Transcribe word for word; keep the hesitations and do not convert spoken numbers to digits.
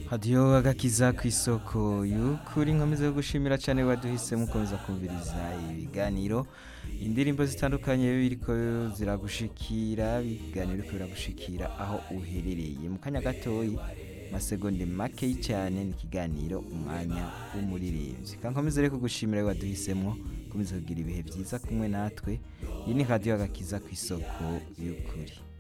hadiyo agakiza ku isoko y'ukuri nkomeza gushimira cyane waduhise mukomeza kumviriza ibiganiro indirimbo zitandukanye biriko ziragushikira ibiganiro biriko biragushikira aho uherereye mu kanya gatoyi masegonde make cyane ni ikiganiro umwanya w'umuririmbyi kankomeza rero kugushimira waduhisemo komeza kugira ibihe byiza kumwe natwe iyi ni hadiyo agakiza ku isoko y'ukuri.